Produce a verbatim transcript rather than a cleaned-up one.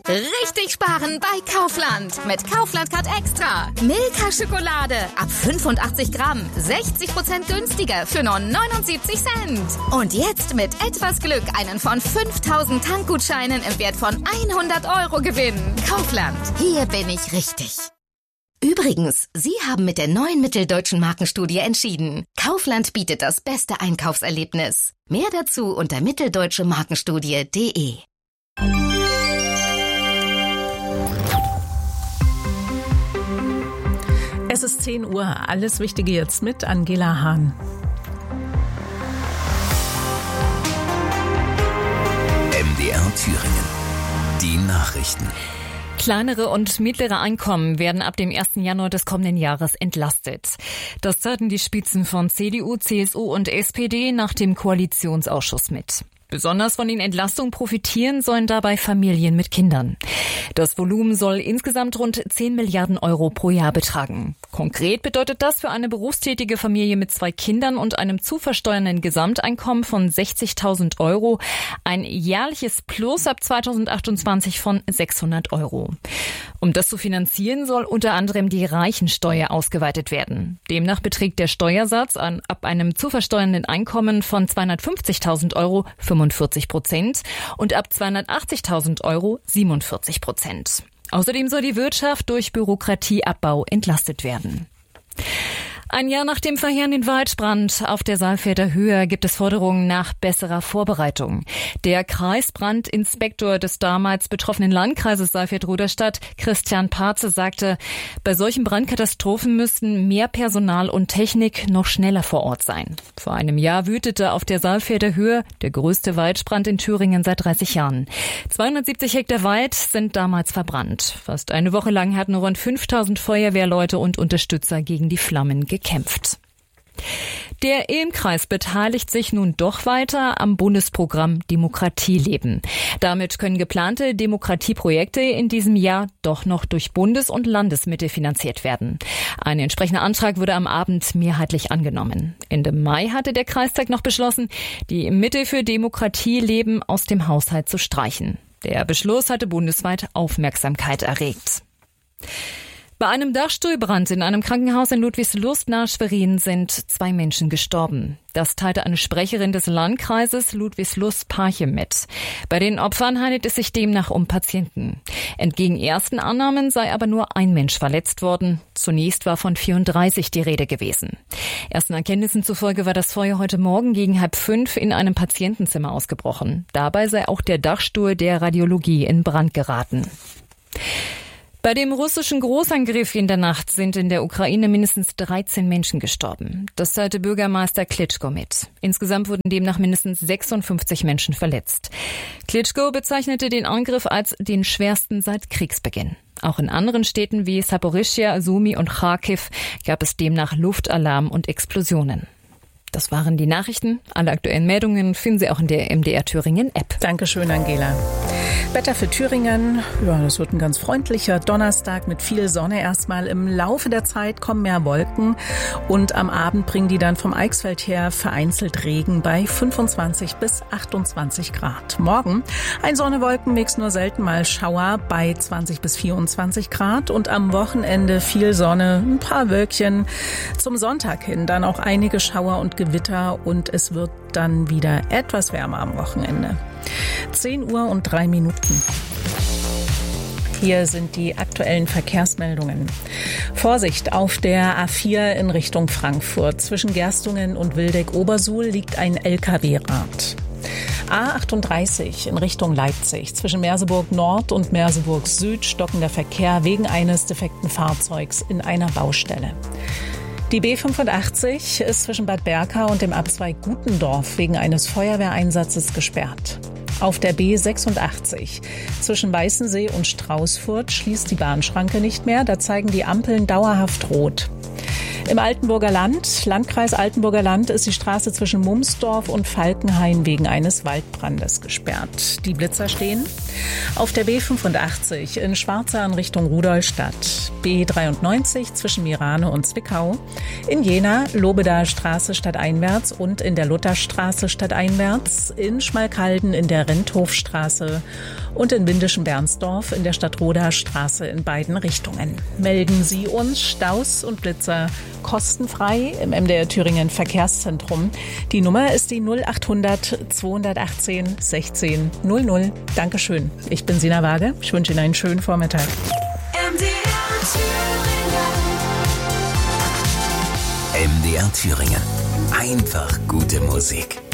Richtig sparen bei Kaufland. Mit Kaufland Card Extra. Milka Schokolade ab fünfundachtzig Gramm. sechzig Prozent günstiger für nur neunundsiebzig Cent. Und jetzt mit etwas Glück einen von fünftausend Tankgutscheinen im Wert von hundert Euro gewinnen. Kaufland. Hier bin ich richtig. Übrigens, Sie haben mit der neuen Mitteldeutschen Markenstudie entschieden. Kaufland bietet das beste Einkaufserlebnis. Mehr dazu unter mitteldeutsche markenstudie punkt de. Es ist zehn Uhr. Alles Wichtige jetzt mit Angela Hahn. M D R Thüringen. Die Nachrichten. Kleinere und mittlere Einkommen werden ab dem ersten Januar des kommenden Jahres entlastet. Das teilten die Spitzen von C D U, C S U und S P D nach dem Koalitionsausschuss mit. Besonders von den Entlastungen profitieren sollen dabei Familien mit Kindern. Das Volumen soll insgesamt rund zehn Milliarden Euro pro Jahr betragen. Konkret bedeutet das für eine berufstätige Familie mit zwei Kindern und einem zu versteuernden Gesamteinkommen von sechzigtausend Euro ein jährliches Plus ab zweitausendachtundzwanzig von sechshundert Euro. Um das zu finanzieren, soll unter anderem die Reichensteuer ausgeweitet werden. Demnach beträgt der Steuersatz an, ab einem zu versteuernden Einkommen von zweihundertfünfzigtausend Euro fünfundvierzig Prozent und ab zweihundertachtzigtausend Euro siebenundvierzig Prozent. Außerdem soll die Wirtschaft durch Bürokratieabbau entlastet werden. Ein Jahr nach dem verheerenden Waldbrand auf der Saalfelder Höhe gibt es Forderungen nach besserer Vorbereitung. Der Kreisbrandinspektor des damals betroffenen Landkreises Saalfeld-Ruderstadt, Christian Parze, sagte, bei solchen Brandkatastrophen müssten mehr Personal und Technik noch schneller vor Ort sein. Vor einem Jahr wütete auf der Saalfelder Höhe der größte Waldbrand in Thüringen seit dreißig Jahren. zweihundertsiebzig Hektar Wald sind damals verbrannt. Fast eine Woche lang hatten rund fünftausend Feuerwehrleute und Unterstützer gegen die Flammen gekämpft. gekämpft. Der Ilm-Kreis beteiligt sich nun doch weiter am Bundesprogramm Demokratie leben. Damit können geplante Demokratieprojekte in diesem Jahr doch noch durch Bundes- und Landesmittel finanziert werden. Ein entsprechender Antrag wurde am Abend mehrheitlich angenommen. Ende Mai hatte der Kreistag noch beschlossen, die Mittel für Demokratie leben aus dem Haushalt zu streichen. Der Beschluss hatte bundesweit Aufmerksamkeit erregt. Bei einem Dachstuhlbrand in einem Krankenhaus in Ludwigslust nahe Schwerin sind zwei Menschen gestorben. Das teilte eine Sprecherin des Landkreises Ludwigslust-Parchim mit. Bei den Opfern handelt es sich demnach um Patienten. Entgegen ersten Annahmen sei aber nur ein Mensch verletzt worden. Zunächst war von vierunddreißig die Rede gewesen. Ersten Erkenntnissen zufolge war das Feuer heute Morgen gegen halb fünf in einem Patientenzimmer ausgebrochen. Dabei sei auch der Dachstuhl der Radiologie in Brand geraten. Bei dem russischen Großangriff in der Nacht sind in der Ukraine mindestens dreizehn Menschen gestorben. Das teilte Bürgermeister Klitschko mit. Insgesamt wurden demnach mindestens sechsundfünfzig Menschen verletzt. Klitschko bezeichnete den Angriff als den schwersten seit Kriegsbeginn. Auch in anderen Städten wie Saporischschja, Sumy und Charkiw gab es demnach Luftalarm und Explosionen. Das waren die Nachrichten. Alle aktuellen Meldungen finden Sie auch in der M D R Thüringen App. Dankeschön, Angela. Wetter für Thüringen. Ja, das wird ein ganz freundlicher Donnerstag mit viel Sonne erstmal. Im Laufe der Zeit kommen mehr Wolken und am Abend bringen die dann vom Eichsfeld her vereinzelt Regen bei fünfundzwanzig bis achtundzwanzig Grad. Morgen ein Sonne-Wolken-Mix, nur selten mal Schauer bei zwanzig bis vierundzwanzig Grad und am Wochenende viel Sonne, ein paar Wölkchen. Zum Sonntag hin dann auch einige Schauer und Gewitter und es wird dann wieder etwas wärmer am Wochenende. zehn Uhr und drei Minuten. Hier sind die aktuellen Verkehrsmeldungen. Vorsicht, auf der A vier in Richtung Frankfurt. Zwischen Gerstungen und Wildeck-Obersuhl liegt ein L K W-Rad. A achtunddreißig in Richtung Leipzig. Zwischen Merseburg Nord und Merseburg Süd stockender Verkehr wegen eines defekten Fahrzeugs in einer Baustelle. Die B fünfundachtzig ist zwischen Bad Berka und dem Abzweig Gutendorf wegen eines Feuerwehreinsatzes gesperrt. Auf der B sechsundachtzig zwischen Weißensee und Straußfurt schließt die Bahnschranke nicht mehr. Da zeigen die Ampeln dauerhaft rot. Im Altenburger Land, Landkreis Altenburger Land, ist die Straße zwischen Mumsdorf und Falkenhain wegen eines Waldbrandes gesperrt. Die Blitzer stehen auf der B fünfundachtzig in Schwarza in Richtung Rudolstadt, B dreiundneunzig zwischen Mirane und Zwickau, in Jena Lobedaer Straße stadteinwärts und in der Lutherstraße stadteinwärts, in Schmalkalden in der Renthofstraße und in Windischenbernsdorf in der Stadtroder Straße in beiden Richtungen. Melden Sie uns Staus und Blitzer kostenfrei im M D R Thüringen Verkehrszentrum. Die Nummer ist die null achthundert zweihundertachtzehn sechzehn null null. Dankeschön. Ich bin Sina Waage. Ich wünsche Ihnen einen schönen Vormittag. M D R Thüringen. M D R Thüringen. Einfach gute Musik.